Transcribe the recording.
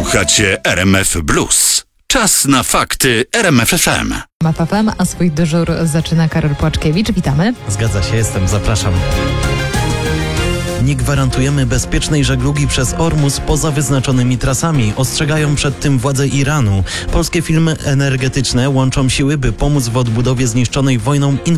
Słuchacie RMF Blues. Czas na fakty RMF FM. FM, a swój dyżur zaczyna Karol Płaczkiewicz. Witamy. Zgadza się, zapraszam. Nie gwarantujemy bezpiecznej żeglugi przez Ormus poza wyznaczonymi trasami. Ostrzegają przed tym władze Iranu. Polskie firmy energetyczne łączą siły, by pomóc w odbudowie zniszczonej wojną